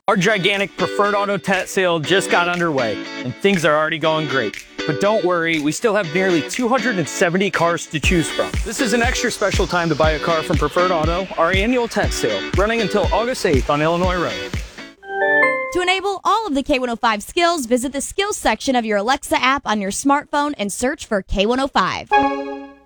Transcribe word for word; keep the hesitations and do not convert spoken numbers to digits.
Our gigantic Preferred Auto tent sale just got underway, and things are already going great. But don't worry, we still have nearly two hundred seventy cars to choose from. This is an extra special time to buy a car from Preferred Auto, our annual tent sale, running until August eighth on Illinois Road. To enable all of the K one oh five skills, visit the skills section of your Alexa app on your smartphone and search for K one oh five.